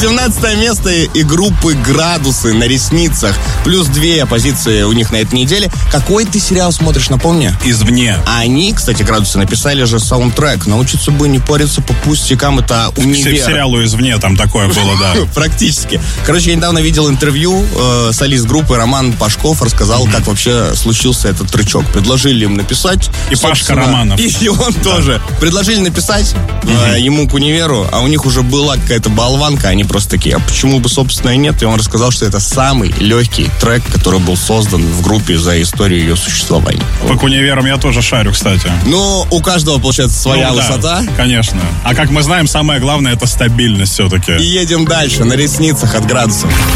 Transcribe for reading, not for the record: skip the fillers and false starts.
18 место и группы «Градусы» на ресницах. Плюс 2 позиции у них на этой неделе. Какой ты сериал смотришь, напомни? «Извне». А они, кстати, «Градусы» написали же саундтрек. Научиться бы не париться по пустякам, это универ. К сериалу «Извне» там такое было, да. Практически. Короче, я недавно видел интервью, солист группы Роман Пашков рассказал, как вообще случился этот тречок. Предложили им написать. И Пашка Романов. И он тоже. Предложили написать ему к универу, а у них уже была какая-то болванка, они просто такие, а почему бы, собственно, и нет? И он рассказал, что это самый легкий трек, который был создан в группе за историю ее существования. По к универам я тоже шарю, кстати. Ну, у каждого, получается, своя высота. Да, конечно. А как мы знаем, самое главное — это стабильность все-таки. И едем дальше, на ресницах от «Градусов».